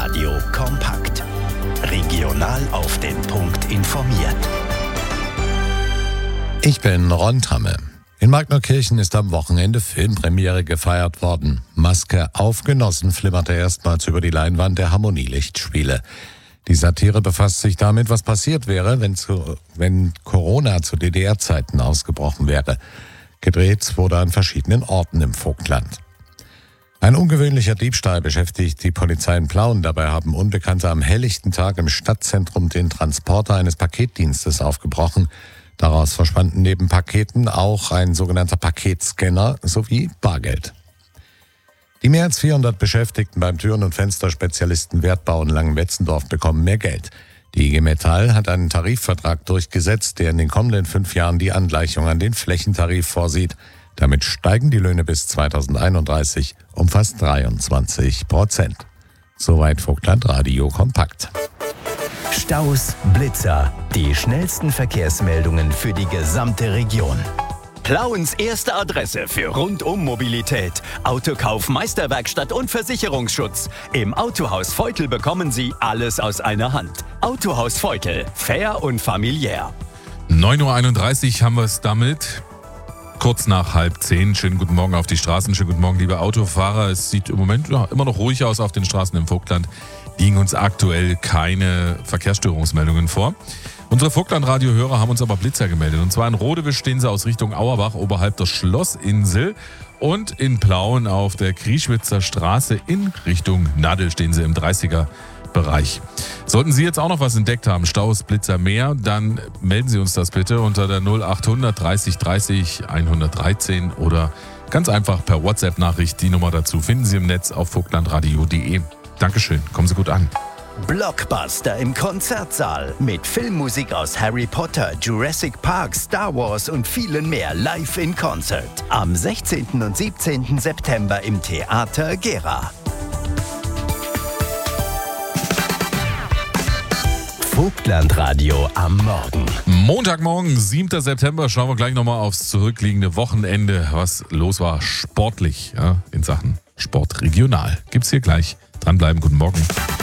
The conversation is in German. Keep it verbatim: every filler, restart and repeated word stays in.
Vogtlandradio kompakt. Regional auf den Punkt informiert. Ich bin Ron Tamme. In Magnerkirchen ist am Wochenende Filmpremiere gefeiert worden. Maske auf Genossen flimmerte erstmals über die Leinwand der Harmonielichtspiele. Die Satire befasst sich damit, was passiert wäre, wenn, zu, wenn Corona zu D D R-Zeiten ausgebrochen wäre. Gedreht wurde an verschiedenen Orten im Vogtland. Ein ungewöhnlicher Diebstahl beschäftigt die Polizei in Plauen. Dabei haben Unbekannte am helllichten Tag im Stadtzentrum den Transporter eines Paketdienstes aufgebrochen. Daraus verschwanden neben Paketen auch ein sogenannter Paketscanner sowie Bargeld. Die mehr als vierhundert Beschäftigten beim Türen- und Fensterspezialisten Wertbau in Langenwetzendorf bekommen mehr Geld. Die I G Metall hat einen Tarifvertrag durchgesetzt, der in den kommenden fünf Jahren die Angleichung an den Flächentarif vorsieht. Damit steigen die Löhne bis zweitausendeinunddreißig um fast dreiundzwanzig Prozent. Soweit Vogtlandradio kompakt. Staus, Blitzer, die schnellsten Verkehrsmeldungen für die gesamte Region. Plauens erste Adresse für Rundum-Mobilität, Autokauf, Meisterwerkstatt und Versicherungsschutz. Im Autohaus Veutel bekommen Sie alles aus einer Hand. Autohaus Veutel, fair und familiär. neun Uhr einunddreißig haben wir es damit. Kurz nach halb zehn. Schönen guten Morgen auf die Straßen. Schönen guten Morgen, liebe Autofahrer. Es sieht im Moment ja, immer noch ruhig aus auf den Straßen im Vogtland. Liegen uns aktuell keine Verkehrsstörungsmeldungen vor. Unsere Vogtlandradio-Hörer haben uns aber Blitzer gemeldet. Und zwar in Rodewisch stehen sie aus Richtung Auerbach oberhalb der Schlossinsel. Und in Plauen auf der Krieschwitzer Straße in Richtung Nadel stehen sie im dreißiger-Bereich. Sollten Sie jetzt auch noch was entdeckt haben, Staus, Blitzer, mehr, dann melden Sie uns das bitte unter der null achthundert dreißig dreißig hundertdreizehn oder ganz einfach per WhatsApp-Nachricht. Die Nummer dazu finden Sie im Netz auf vogtlandradio punkt de. Dankeschön, kommen Sie gut an. Blockbuster im Konzertsaal mit Filmmusik aus Harry Potter, Jurassic Park, Star Wars und vielen mehr live in Concert. Am sechzehnten und siebzehnten September im Theater Gera. Vogtlandradio am Morgen. Montagmorgen, siebter September, schauen wir gleich nochmal aufs zurückliegende Wochenende, was los war sportlich, ja, in Sachen Sport regional. Gibt's hier gleich. Dranbleiben, guten Morgen.